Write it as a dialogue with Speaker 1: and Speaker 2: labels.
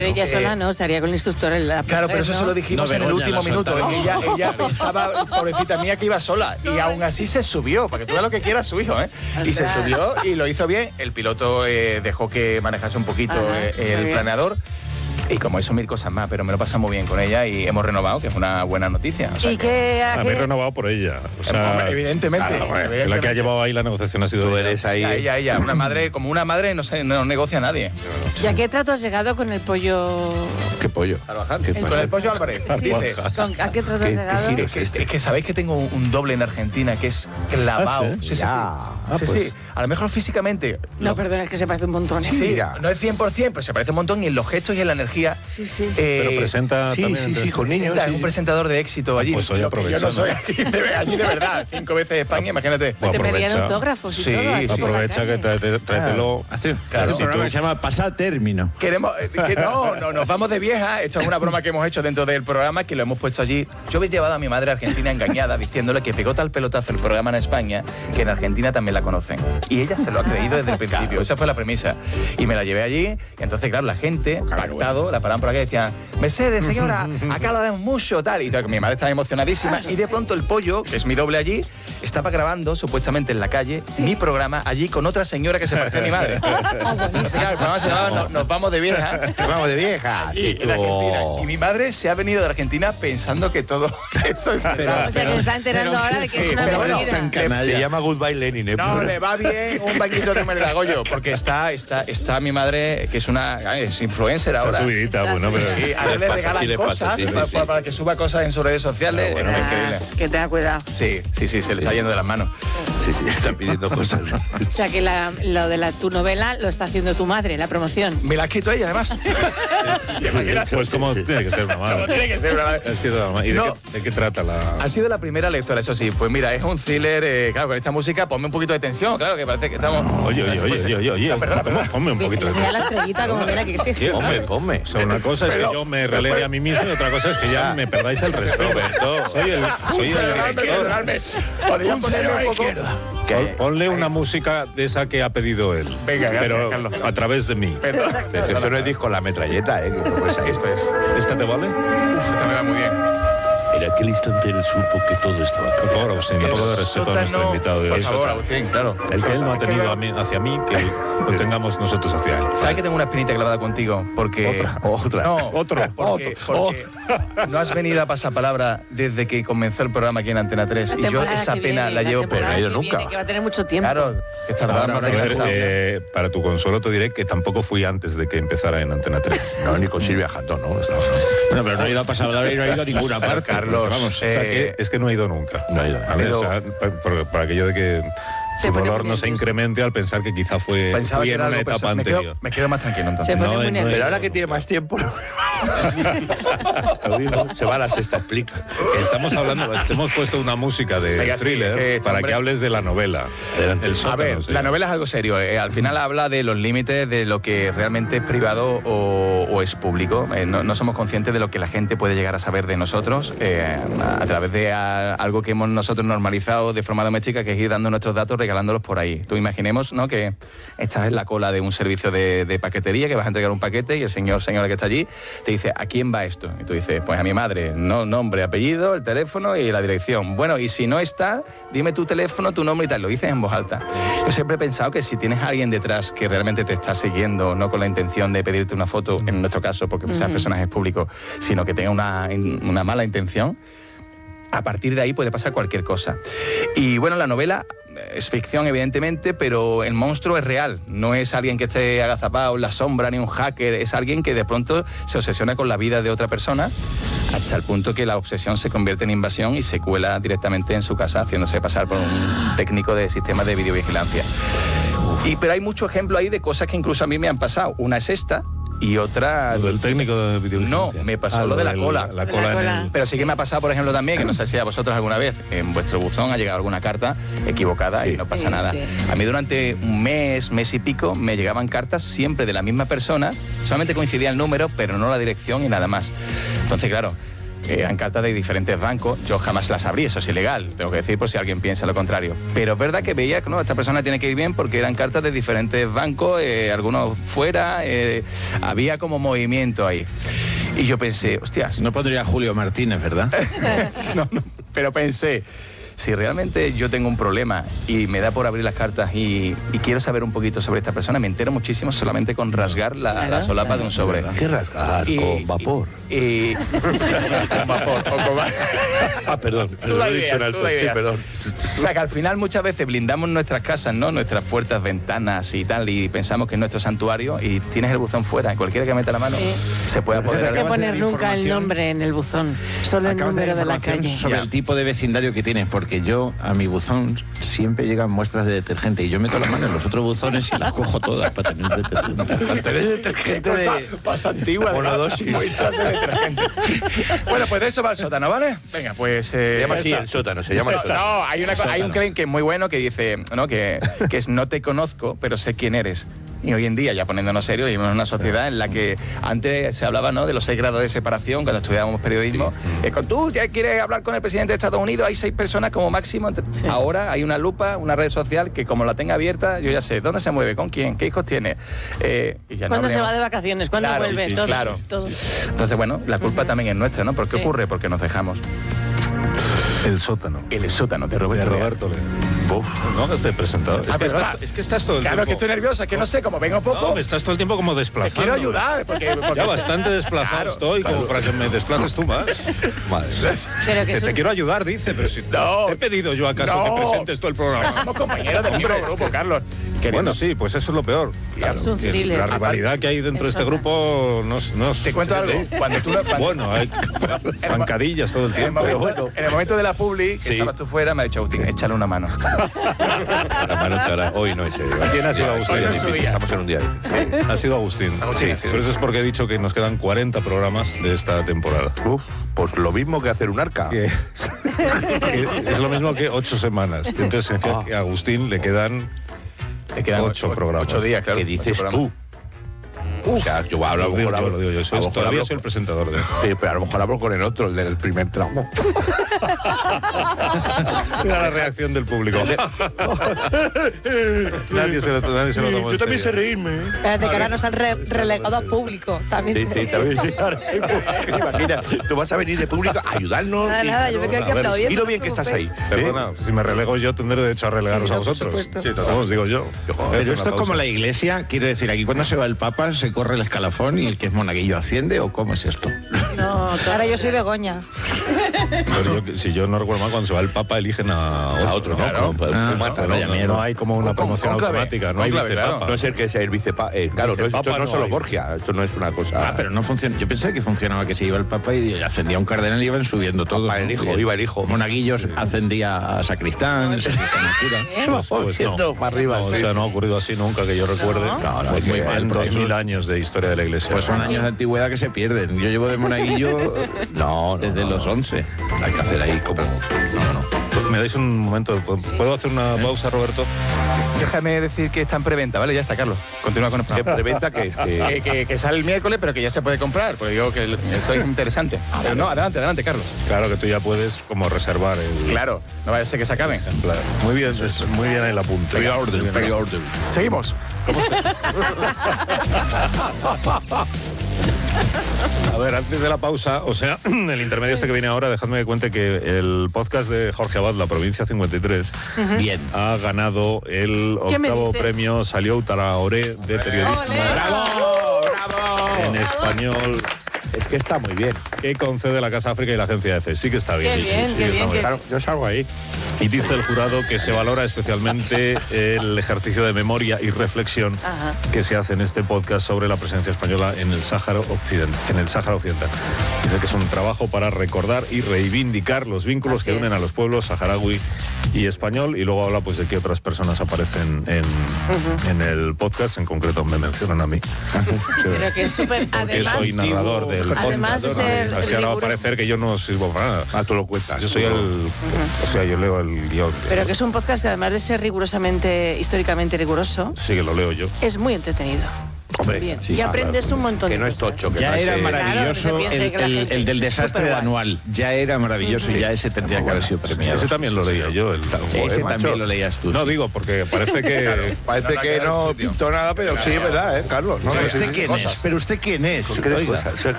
Speaker 1: Pero ella sola no, estaría con el instructor en la...
Speaker 2: Claro, pero eso se lo dijimos en el último minuto. Ella pensaba, pobrecita mía, que iba sola. Y aún así se subió, para que tú veas lo que quiera su hijo, ¿eh? Y se subió y lo hizo bien. El piloto dejó que manejase un poquito el planeador. Y como eso, 1000 cosas más, pero me lo pasamos bien con ella y hemos renovado, que es una buena noticia. O sea,
Speaker 1: ¿Y qué?
Speaker 3: Habéis renovado por ella. O sea,
Speaker 2: evidentemente.
Speaker 3: Claro, la que ha llevado ahí la negociación ha sido
Speaker 4: tú eres ahí.
Speaker 2: Ella. Una madre, como una madre, no negocia a nadie.
Speaker 1: ¿Y a qué trato has llegado con el pollo?
Speaker 4: ¿Qué pollo?
Speaker 2: Con el pollo Álvarez. Dices.
Speaker 1: ¿A qué trato has llegado?
Speaker 2: Es que sabéis que tengo un doble en Argentina que es clavado.
Speaker 3: Sí.
Speaker 2: Sí. A lo mejor físicamente.
Speaker 1: No, perdona, es que se parece un montón.
Speaker 2: Sí, no es 100%, pero se parece un montón y en los gestos y en la energía.
Speaker 1: Sí.
Speaker 3: Pero presenta también.
Speaker 4: Sí, con niños.
Speaker 2: Es un presentador de éxito allí.
Speaker 3: Pues hoy
Speaker 2: Yo no soy aquí de verdad. 5 veces España, imagínate.
Speaker 1: Te pedían autógrafos y todo. aquí por la
Speaker 3: Aprovecha que
Speaker 1: calle.
Speaker 3: tráetelo.
Speaker 4: Claro, un programa que se llama Pasar Término.
Speaker 2: Queremos no, nos vamos de vieja. Esto es una broma que hemos hecho dentro del programa, que lo hemos puesto allí. Yo habéis llevado a mi madre a Argentina engañada, diciéndole que pegó tal pelotazo el programa en España, que en Argentina también la conocen. Y ella se lo ha creído desde el principio. Esa fue la premisa. Y me la llevé allí, y entonces, claro, la gente, pactado, la paraban por aquí y decían: Mercedes, señora, acá lo vemos mucho, tal. Y mi madre estaba emocionadísima. Y de pronto el pollo, que es mi doble allí, estaba grabando, supuestamente en la calle, mi programa allí con otra señora que se parecía a mi madre. Claro, el programa se llamaba Nos vamos de vieja.
Speaker 4: Nos vamos de vieja.
Speaker 2: Y mi madre se ha venido de Argentina pensando que todo eso es verdad.
Speaker 1: O sea, que se está enterando ahora de que es una mentira.
Speaker 4: Se llama Goodbye Lenin.
Speaker 2: No, le va bien un bañito de mergagollo, porque está mi madre, que es influencer ahora.
Speaker 3: Está subidita, bueno, pero...
Speaker 2: Y a él le regalan cosas para que suba cosas en sus redes sociales.
Speaker 3: Bueno,
Speaker 2: Es increíble.
Speaker 1: Que tenga cuidado.
Speaker 2: Sí, se le está yendo de las manos.
Speaker 4: Sí, están pidiendo cosas.
Speaker 1: O sea, que lo de tu novela lo está haciendo tu madre, la promoción.
Speaker 2: Me la ha escrito ella, además.
Speaker 3: Pues como tiene que ser una madre.
Speaker 2: Tiene que ser una madre.
Speaker 3: Es que es una madre. ¿Y de qué trata la...?
Speaker 2: Ha sido la primera lectora, eso sí. Pues mira, es un thriller, claro, con esta música ponme un poquito de tensión, claro, que parece que estamos...
Speaker 3: Oye,
Speaker 2: Perdón.
Speaker 3: ponme un poquito de
Speaker 1: Mira la estrellita como mira que exige.
Speaker 4: Ponme.
Speaker 3: O sea, una cosa es que yo me releve a mí mismo y otra cosa es que ya me perdáis el respeto. Soy el director.
Speaker 2: Podrían ponerle un poco...
Speaker 3: Ponle una música de esa que ha pedido él.
Speaker 2: Venga,
Speaker 3: pero
Speaker 2: Carlos.
Speaker 3: a través de mí.
Speaker 2: Perdón.
Speaker 4: Esto no es disco La Metralleta, que no puede ser.
Speaker 2: Esto es...
Speaker 3: ¿Esta te vale?
Speaker 2: Esta me va muy bien.
Speaker 5: En aquel instante él supo que todo estaba
Speaker 3: Por favor, Agustín, un poco de respeto a nuestro invitado de hoy.
Speaker 2: Por favor, Agustín, claro.
Speaker 3: El que él no ha tenido hacia mí, que lo tengamos nosotros hacia él.
Speaker 2: ¿Sabes que tengo una espinita clavada contigo? Porque...
Speaker 4: Otra.
Speaker 2: No, porque no has venido a pasar palabra desde que comenzó el programa aquí en Antena 3. Y yo esa pena la llevo, pero no he ido nunca.
Speaker 1: Que va a tener mucho tiempo.
Speaker 2: Claro, que estará más regresado.
Speaker 3: Para tu consuelo te diré que tampoco fui antes de que empezara en Antena 3.
Speaker 4: No, ni con Silvia Jatón, ¿no?
Speaker 5: Bueno, pero no ha ido a pasar palabra y no ha ido a ninguna parte.
Speaker 2: Carlos,
Speaker 3: Vamos, o sea, que es que no he ido nunca.
Speaker 4: No ha ido.
Speaker 3: A ver, o sea, por aquello de que su dolor no se incremente al pensar que quizá fui en una etapa anterior.
Speaker 2: Me quedo más tranquilo entonces.
Speaker 1: Se pone muy nervioso.
Speaker 4: Pero ahora que tiene más tiempo... se va a la sexta, explica.
Speaker 3: Estamos hablando, hemos puesto una música de
Speaker 2: Venga, sí,
Speaker 3: thriller para que hables de la novela. El sótano,
Speaker 2: A ver,
Speaker 3: sí.
Speaker 2: la novela es algo serio. Al final habla de los límites de lo que realmente es privado o es público. No somos conscientes de lo que la gente puede llegar a saber de nosotros a través de algo que hemos nosotros normalizado de forma doméstica, que es ir dando nuestros datos, regalándolos por ahí. Tú imaginemos, ¿no?, que estás en la cola de un servicio de paquetería, que vas a entregar un paquete y el señora que está allí te dice: ¿a quién va esto? Y tú dices: pues a mi madre. No, nombre, apellido, el teléfono y la dirección. Bueno, y si no está, dime tu teléfono, tu nombre y tal. Lo dices en voz alta. Yo siempre he pensado que si tienes a alguien detrás que realmente te está siguiendo, no con la intención de pedirte una foto, en nuestro caso, porque seas personajes públicos, sino que tenga una mala intención, a partir de ahí puede pasar cualquier cosa. Y bueno, la novela es ficción, evidentemente, pero el monstruo es real. No es alguien que esté agazapado en la sombra, ni un hacker. Es alguien que de pronto se obsesiona con la vida de otra persona, hasta el punto que la obsesión se convierte en invasión y se cuela directamente en su casa, haciéndose pasar por un técnico de sistemas de videovigilancia. Pero hay mucho ejemplo ahí de cosas que incluso a mí me han pasado. Una es esta, y otra...
Speaker 3: ¿Lo del técnico de videovigilancia?
Speaker 2: No, me pasó lo de la cola.
Speaker 3: La cola.
Speaker 2: Pero sí que me ha pasado, por ejemplo, también, que no sé si a vosotros alguna vez en vuestro buzón ha llegado alguna carta equivocada y no pasa nada.
Speaker 1: Sí.
Speaker 2: A mí durante un mes y pico, me llegaban cartas siempre de la misma persona, solamente coincidía el número, pero no la dirección y nada más. Entonces, claro, eran cartas de diferentes bancos. Yo jamás las abrí, eso es ilegal, tengo que decir por si alguien piensa lo contrario. Pero es verdad que veía que no, esta persona tiene que ir bien porque eran cartas de diferentes bancos, algunos fuera, había como movimiento ahí. Y yo pensé, hostias.
Speaker 5: No pondría Julio Martínez, ¿verdad?
Speaker 2: No, pero pensé, si realmente yo tengo un problema y me da por abrir las cartas y quiero saber un poquito sobre esta persona, me entero muchísimo solamente con rasgar la solapa de un sobre.
Speaker 4: ¿Qué rasgar? Con vapor.
Speaker 2: Con vapor.
Speaker 4: Perdón.
Speaker 2: Tú la
Speaker 4: lo he dicho en
Speaker 2: ideas,
Speaker 4: alto.
Speaker 2: tú la
Speaker 4: Sí,
Speaker 2: ideas.
Speaker 4: perdón.
Speaker 2: O sea, que al final muchas veces blindamos nuestras casas, ¿no? Nuestras puertas, ventanas y tal, y pensamos que es nuestro santuario y tienes el buzón fuera. Cualquiera que meta la mano se puede
Speaker 1: No hay
Speaker 2: apoderar.
Speaker 1: que poner nunca el nombre en el buzón, solo el
Speaker 5: Acabas
Speaker 1: número de la
Speaker 5: información
Speaker 1: calle.
Speaker 5: sobre el tipo de vecindario que tienes, porque yo a mi buzón siempre llegan muestras de detergente y yo meto la mano en los otros buzones y las cojo todas para tener detergente.
Speaker 4: Para tener detergente
Speaker 2: Cosa
Speaker 4: de...
Speaker 2: más antigua
Speaker 4: Una
Speaker 2: de
Speaker 4: dosis.
Speaker 2: muestras de detergente. Bueno, pues de eso va el sótano, ¿vale? Venga, pues...
Speaker 4: Se llama así el sótano, se llama el sótano.
Speaker 2: No, hay un claim que es muy bueno que dice, ¿no? que es no te conozco, pero sé quién eres. Y hoy en día, ya poniéndonos serios, vivimos en una sociedad en la que antes se hablaba, ¿no?, de los 6 grados de separación cuando estudiábamos periodismo. Tú ya quieres hablar con el presidente de Estados Unidos, hay 6 personas como máximo.
Speaker 1: Sí.
Speaker 2: Ahora hay una lupa, una red social que como la tenga abierta, yo ya sé dónde se mueve, con quién, qué hijos tiene. Y ya no
Speaker 1: ¿Cuándo se
Speaker 2: hablemos.
Speaker 1: va de vacaciones? ¿Cuándo
Speaker 2: Claro,
Speaker 1: vuelve?
Speaker 2: sí,
Speaker 1: todo,
Speaker 2: claro.
Speaker 1: todo.
Speaker 2: Entonces, bueno, la culpa también es nuestra, ¿no? ¿Por qué
Speaker 1: Sí.
Speaker 2: ocurre? Porque nos dejamos.
Speaker 3: El sótano.
Speaker 2: El sótano de
Speaker 3: De
Speaker 2: Roberto. Leal.
Speaker 3: Roberto Leal. No, que esté presentado. Es que estás todo el
Speaker 2: Claro,
Speaker 3: tiempo...
Speaker 2: que estoy nerviosa, que no sé, como vengo poco.
Speaker 3: No, me estás todo el tiempo como
Speaker 2: Te
Speaker 3: desplazando.
Speaker 2: quiero ayudar, porque
Speaker 3: Ya bastante desplazado
Speaker 2: Claro,
Speaker 3: estoy como para que me desplaces tú más.
Speaker 4: Madre.
Speaker 1: Pero que
Speaker 3: Que
Speaker 1: es
Speaker 3: te
Speaker 1: un-
Speaker 3: quiero ayudar, dice, pero si
Speaker 2: No.
Speaker 3: te he pedido yo acaso
Speaker 2: No.
Speaker 3: que presentes todo el programa.
Speaker 2: Somos compañeros del mismo grupo, Carlos.
Speaker 3: Bueno, sí, pues eso es lo peor.
Speaker 1: Es un thriller.
Speaker 3: La rivalidad que hay dentro de este
Speaker 1: Eso.
Speaker 3: grupo no
Speaker 2: Te cuento algo. Cuando tú
Speaker 3: Bueno, hay zancadillas todo el
Speaker 2: en el,
Speaker 3: tiempo.
Speaker 2: momento, en el momento de la publi, que
Speaker 3: Sí.
Speaker 2: estabas tú fuera, me ha dicho Agustín, échale una mano.
Speaker 4: La mano te hará- Hoy no es serio.
Speaker 3: ¿Quién ha sido Agustín?
Speaker 2: Hoy no es su día.
Speaker 4: Estamos en un día difícil.
Speaker 3: Ha sido Agustín.
Speaker 2: Agustín, sí.
Speaker 3: Por eso es porque he dicho que nos quedan 40 programas de esta temporada.
Speaker 4: Uf, pues lo mismo que hacer un arca.
Speaker 3: Que es lo mismo que 8 semanas. Entonces significa que a Agustín le quedan
Speaker 2: Te quedan
Speaker 3: 8 programas.
Speaker 2: 8 días, claro.
Speaker 4: ¿Qué dices
Speaker 2: 8
Speaker 4: tú? O sea, yo hablo, a lo mejor
Speaker 3: Lo digo yo.
Speaker 4: a lo mejor
Speaker 3: Todavía
Speaker 4: hablo
Speaker 3: soy el presentador de...
Speaker 4: Sí, pero a lo mejor hablo con el otro, el del primer tramo.
Speaker 3: Mira la reacción del público. nadie se lo toma en serio.
Speaker 4: reírme.
Speaker 6: Espérate, que ahora nos han relegado a público. También.
Speaker 4: Sí, también sí. Ahora sí, imagina, tú vas a venir de público a ayudarnos.
Speaker 6: Nada,
Speaker 4: y-
Speaker 6: nada, yo me quedo aquí
Speaker 3: a ver,
Speaker 6: aplaudiendo.
Speaker 4: Y lo
Speaker 6: no
Speaker 4: bien que
Speaker 6: os
Speaker 4: estás ahí.
Speaker 6: preocupéis.
Speaker 3: Perdona, si me relego yo tendré derecho a relegaros
Speaker 6: Sí,
Speaker 3: a
Speaker 6: por
Speaker 3: vosotros.
Speaker 6: supuesto.
Speaker 3: Sí, os digo yo.
Speaker 5: Pero esto es como la iglesia, quiero decir, aquí cuando se va el Papa se corre el escalafón y el que es monaguillo asciende, ¿o cómo es esto?
Speaker 1: No,
Speaker 6: Ahora yo soy Begoña.
Speaker 3: Pero si yo no recuerdo mal, cuando se va el Papa eligen a otro, ¿no?
Speaker 2: Claro.
Speaker 3: Como fumata,
Speaker 5: vaya
Speaker 3: ¿no?
Speaker 5: mierda.
Speaker 3: No hay como una promoción
Speaker 2: Cónclave,
Speaker 3: automática, no hay
Speaker 2: cónclave,
Speaker 3: vicepapa.
Speaker 2: claro.
Speaker 4: No es el que sea el vicepapa. Claro, no,
Speaker 3: Vicepapa
Speaker 4: esto no es
Speaker 3: no
Speaker 4: solo
Speaker 3: hay.
Speaker 4: Borgia, esto no es una cosa.
Speaker 5: Ah, pero no funciona. Yo pensé que funcionaba que se iba el Papa y ascendía un cardenal y iban subiendo todo.
Speaker 4: Papa, el hijo, iba el hijo.
Speaker 5: Monaguillos ascendía a sacristán, el sacristán a cura.
Speaker 3: Pues no.
Speaker 4: para arriba.
Speaker 3: No, o sea, no ha ocurrido así nunca que yo recuerde.
Speaker 5: No,
Speaker 3: Pues
Speaker 5: muy
Speaker 3: en
Speaker 5: mal, porque
Speaker 3: 2000 años de historia de la iglesia.
Speaker 5: Pues son años de antigüedad que se pierden. Yo llevo de monaguillo desde los 11.
Speaker 4: Hay que hacer ahí como. No.
Speaker 3: ¿Me dais un momento? ¿Puedo hacer una pausa, Roberto?
Speaker 2: Déjame decir que está en preventa, ¿vale? Ya está, Carlos. Continúa con el
Speaker 4: ¿Qué preventa que es?
Speaker 2: que sale el miércoles, pero que ya se puede comprar. Porque digo que esto es interesante. Pero no, adelante, Carlos.
Speaker 3: Claro que tú ya puedes como reservar el...
Speaker 2: Claro, no vaya a ser que se acaben.
Speaker 3: Claro. Muy bien el apunte.
Speaker 5: Pre-order.
Speaker 2: Seguimos.
Speaker 3: A ver, antes de la pausa, o sea, el intermedio este que viene ahora, dejadme que cuente que el podcast de Jorge Abad, La Provincia 53,
Speaker 5: Bien.
Speaker 3: ha ganado el
Speaker 1: ¿Qué me
Speaker 3: octavo
Speaker 1: dices?
Speaker 3: premio Salió Traoré de periodismo
Speaker 1: ¡Ole!
Speaker 3: en español
Speaker 4: Es que está muy bien.
Speaker 3: que concede la Casa África y la Agencia EFE. Sí que está bien.
Speaker 1: Qué bien,
Speaker 3: sí,
Speaker 1: qué
Speaker 3: está
Speaker 1: bien,
Speaker 3: muy
Speaker 1: qué-
Speaker 4: Claro, yo salgo ahí.
Speaker 3: Y dice el jurado que se valora especialmente el ejercicio de memoria y reflexión
Speaker 1: Ajá.
Speaker 3: que se hace en este podcast sobre la presencia española en el Sáhara Occidental. Dice que es un trabajo para recordar y reivindicar los vínculos
Speaker 1: Así
Speaker 3: que unen
Speaker 1: es.
Speaker 3: a los pueblos saharaui y español, y luego habla pues de qué otras personas aparecen en el podcast, en concreto me mencionan a mí.
Speaker 1: Pero que es súper.
Speaker 3: Porque
Speaker 1: Además,
Speaker 3: soy narrador del podcast.
Speaker 1: además de ser
Speaker 3: Así ahora va a
Speaker 1: riguroso-
Speaker 3: parecer que yo no sirvo para nada.
Speaker 4: Ah, tú lo cuentas.
Speaker 3: Yo soy o sea, yo leo el guión.
Speaker 1: Pero que es un podcast que además de ser rigurosamente, históricamente riguroso,
Speaker 3: Sí, que lo leo yo.
Speaker 1: es muy entretenido.
Speaker 4: Hombre,
Speaker 1: Bien.
Speaker 5: sí,
Speaker 1: y aprendes un montón
Speaker 4: que
Speaker 1: de
Speaker 4: no es
Speaker 1: cosas.
Speaker 4: tocho. Que
Speaker 5: Ya
Speaker 4: no
Speaker 5: era
Speaker 4: es,
Speaker 5: maravilloso
Speaker 1: Claro, que se piense que la gente
Speaker 5: el del
Speaker 1: es
Speaker 5: desastre
Speaker 1: superguay.
Speaker 5: anual. Ya era maravilloso y ya ese tendría que haber sido premiado.
Speaker 3: Ese también lo leía yo.
Speaker 5: Ese también lo leías tú.
Speaker 3: No
Speaker 5: sí.
Speaker 3: digo, porque parece que...
Speaker 4: Parece que no pintó nada, pero sí, ¿verdad, Carlos? No,
Speaker 5: ¿Pero
Speaker 4: no,
Speaker 5: usted
Speaker 4: sí,
Speaker 5: quién
Speaker 4: cosas.
Speaker 5: es? ¿Pero usted quién es?
Speaker 4: ¿Qué
Speaker 5: Oiga.
Speaker 4: cosas?